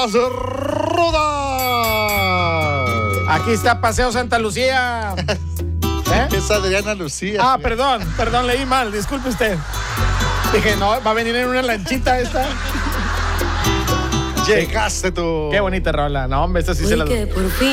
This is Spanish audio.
más ruda. Aquí está Paseo Santa Lucía. Es Adriana Lucía. Ah, perdón, leí mal, disculpe usted. Dije, no, va a venir en una lanchita esta. Llegaste tú. Qué bonita rola. No, hombre, esta sí se la...